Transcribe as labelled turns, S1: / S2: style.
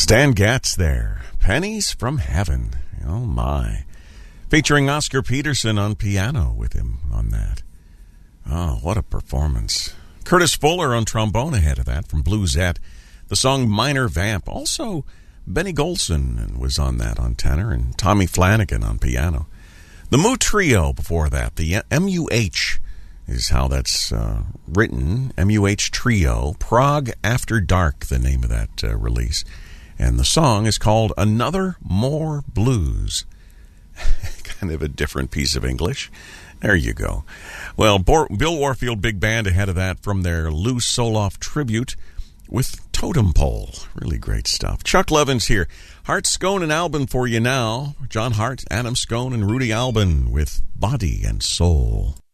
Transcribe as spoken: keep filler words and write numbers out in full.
S1: Stan Getz there. Pennies from Heaven. Oh, my. Featuring Oscar Peterson on piano with him on that. Oh, what a performance. Curtis Fuller on trombone ahead of that from Bluesette. The song Minor Vamp. Also, Benny Golson was on that on tenor and Tommy Flanagan on piano. The Moo Trio before that. The M U H is how that's uh, written. M U H Trio. Prague After Dark, the name of that uh, release. And the song is called Another More Blues. Kind of a different piece of English. There you go. Well, Bo- Bill Warfield Big Band ahead of that from their Lou Soloff tribute with Totem Pole. Really great stuff. Chuck Levin's here. Hart Scone and Albin for you now. John Hart, Adam Scone, and Rudy Albin with Body and Soul.